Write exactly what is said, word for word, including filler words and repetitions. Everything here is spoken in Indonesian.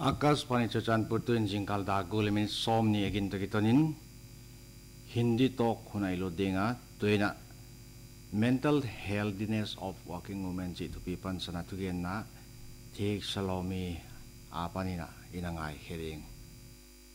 Akas panichacan putuin jingkal dagu lemin som ni egin tokitonin Hindi talk hunai lo denga tuina mental healthiness of working women ji tupipan sanatugen na thik salomi apanina inangai hering